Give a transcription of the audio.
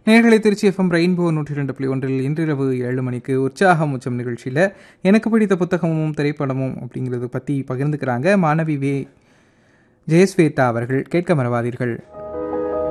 நேர்களை Trichy FM rainbow 102.1 இன்றிரவு 7 மணிக்கு உற்சாகம் உச்சம் நிகழ்ச்சியில் எனக்கு பிடித்த புத்தகமும் திரைப்படமும் அப்படிங்கிறத பற்றி பகிர்ந்துக்கிறாங்க மாணவி ஜெயஸ்வேதா அவர்கள். கேட்க மறவாதீர்கள்.